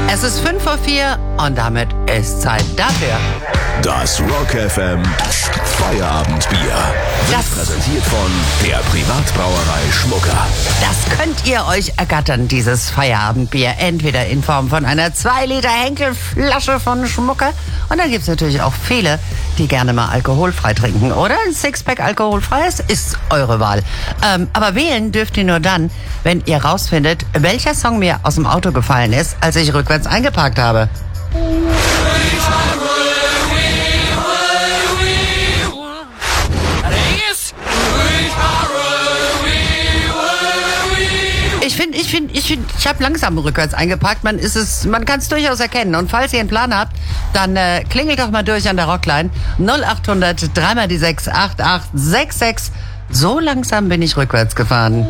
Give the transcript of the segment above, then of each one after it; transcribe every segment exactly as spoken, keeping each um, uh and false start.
Es ist fünf Uhr vier und damit ist Zeit dafür. Das Rock F M Feierabendbier. Das präsentiert von der Privatbrauerei Schmucker. Das könnt ihr euch ergattern, dieses Feierabendbier. Entweder in Form von einer zwei Liter Henkelflasche von Schmucker. Und dann gibt es natürlich auch viele, die gerne mal alkoholfrei trinken. Oder ein Sixpack alkoholfreies ist eure Wahl. Ähm, aber wählen dürft ihr nur dann, wenn ihr rausfindet, welcher Song mir aus dem Auto gefallen ist, als ich rückwärts eingeparkt habe. Ich finde, ich finde, ich finde, ich habe langsam rückwärts eingeparkt. Man ist es, man kann es durchaus erkennen. Und falls ihr einen Plan habt, dann äh, klingelt doch mal durch an der Rockline null acht hundert drei mal die sechs acht acht sechs sechs. So langsam bin ich rückwärts gefahren.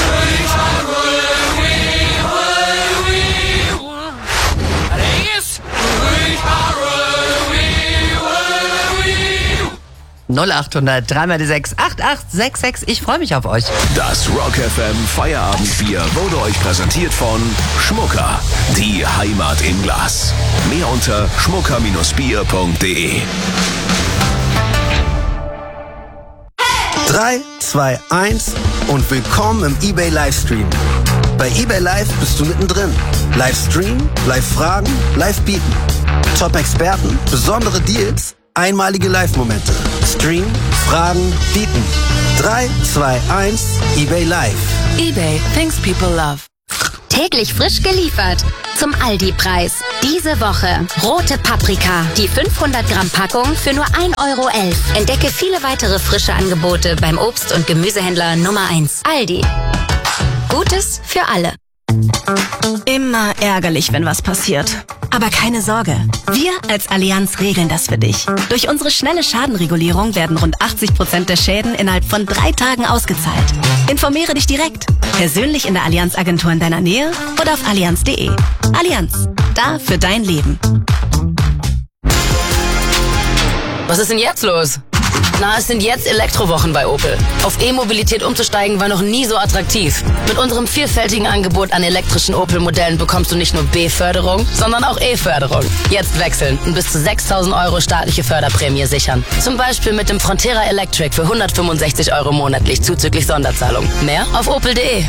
null acht hundert drei mal die sechs acht acht sechs sechs. Ich freue mich auf euch. Das Rock F M Feierabendbier wurde euch präsentiert von Schmucker. Die Heimat im Glas. Mehr unter schmucker Bindestrich bier punkt de. drei, zwei, eins und willkommen im eBay Livestream. Bei eBay Live bist du mittendrin. Livestream, Live-Fragen, Live-Bieten. Top-Experten, besondere Deals, einmalige Live-Momente. Stream, Fragen, Bieten. drei, zwei, eins, eBay Live. eBay, things people love. Täglich frisch geliefert. Zum Aldi-Preis. Diese Woche rote Paprika. Die fünfhundert Gramm Packung für nur ein Euro elf. Entdecke viele weitere frische Angebote beim Obst- und Gemüsehändler Nummer eins. Aldi. Gutes für alle. Immer ärgerlich, wenn was passiert. Aber keine Sorge. Wir als Allianz regeln das für dich. Durch unsere schnelle Schadenregulierung werden rund achtzig Prozent der Schäden innerhalb von drei Tagen ausgezahlt. Informiere dich direkt. Persönlich in der Allianz-Agentur in deiner Nähe oder auf allianz punkt de. Allianz. Da für dein Leben. Was ist denn jetzt los? Na, es sind jetzt Elektrowochen bei Opel. Auf E-Mobilität umzusteigen war noch nie so attraktiv. Mit unserem vielfältigen Angebot an elektrischen Opel-Modellen bekommst du nicht nur B-Förderung, sondern auch E-Förderung. Jetzt wechseln und bis zu sechstausend Euro staatliche Förderprämie sichern. Zum Beispiel mit dem Frontera Electric für hundertfünfundsechzig Euro monatlich zuzüglich Sonderzahlung. Mehr auf opel punkt de.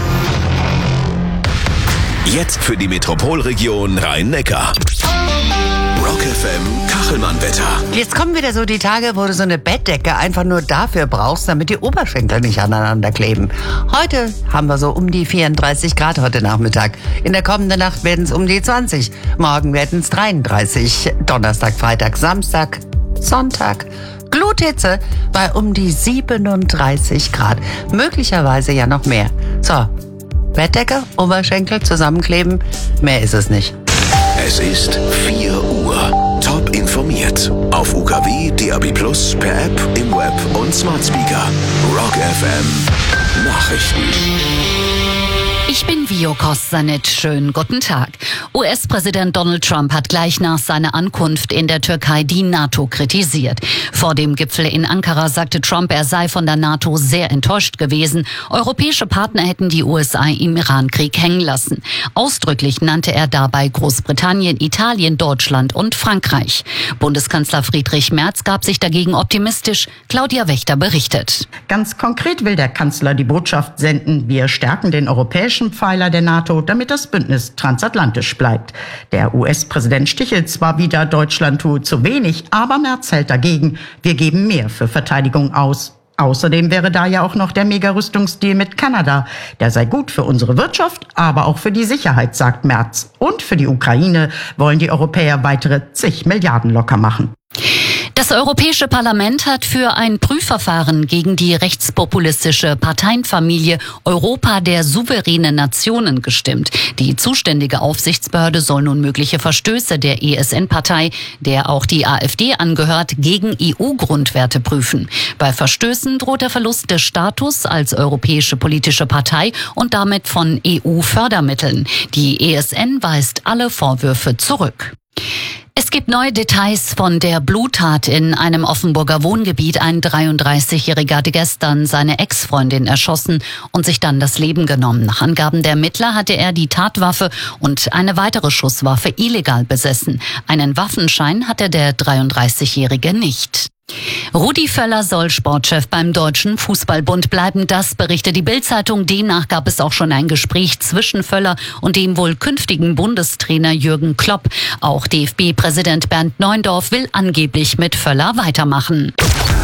Jetzt für die Metropolregion Rhein-Neckar. Rock F M Kachelmann-Wetter. Jetzt kommen wieder so die Tage, wo du so eine Bettdecke einfach nur dafür brauchst, damit die Oberschenkel nicht aneinander kleben. Heute haben wir so um die vierunddreißig Grad heute Nachmittag. In der kommenden Nacht werden es um die zwanzig. Morgen werden es dreiunddreißig. Donnerstag, Freitag, Samstag, Sonntag. Gluthitze bei um die siebenunddreißig Grad. Möglicherweise ja noch mehr. So, Bettdecke, Oberschenkel zusammenkleben. Mehr ist es nicht. Es ist vier Uhr. Top informiert. Auf U K W, D A B plus, per App, im Web und Smart Speaker. Rock F M Nachrichten. Ich bin Vio Kostanic. Schönen guten Tag. U S-Präsident Donald Trump hat gleich nach seiner Ankunft in der Türkei die NATO kritisiert. Vor dem Gipfel in Ankara sagte Trump, er sei von der NATO sehr enttäuscht gewesen. Europäische Partner hätten die U S A im Irankrieg hängen lassen. Ausdrücklich nannte er dabei Großbritannien, Italien, Deutschland und Frankreich. Bundeskanzler Friedrich Merz gab sich dagegen optimistisch. Claudia Wächter berichtet. Ganz konkret will der Kanzler die Botschaft senden, wir stärken den europäischen Pfeiler der NATO, damit das Bündnis transatlantisch bleibt. Der U S-Präsident stichelt zwar wieder, Deutschland tue zu wenig, aber Merz hält dagegen. Wir geben mehr für Verteidigung aus. Außerdem wäre da ja auch noch der Mega-Rüstungsdeal mit Kanada. Der sei gut für unsere Wirtschaft, aber auch für die Sicherheit, sagt Merz. Und für die Ukraine wollen die Europäer weitere zig Milliarden locker machen. Das Europäische Parlament hat für ein Prüfverfahren gegen die rechtspopulistische Parteienfamilie Europa der souveränen Nationen gestimmt. Die zuständige Aufsichtsbehörde soll nun mögliche Verstöße der E S N-Partei, der auch die AfD angehört, gegen E U-Grundwerte prüfen. Bei Verstößen droht der Verlust des Status als europäische politische Partei und damit von E U-Fördermitteln. Die E S N weist alle Vorwürfe zurück. Es gibt neue Details von der Bluttat in einem Offenburger Wohngebiet. Ein dreiunddreißigjähriger hatte gestern seine Ex-Freundin erschossen und sich dann das Leben genommen. Nach Angaben der Ermittler hatte er die Tatwaffe und eine weitere Schusswaffe illegal besessen. Einen Waffenschein hatte der dreiunddreißigjährige nicht. Rudi Völler soll Sportchef beim Deutschen Fußballbund bleiben. Das berichtet die Bild-Zeitung. Demnach gab es auch schon ein Gespräch zwischen Völler und dem wohl künftigen Bundestrainer Jürgen Klopp. Auch D F B-Präsident Bernd Neuendorf will angeblich mit Völler weitermachen.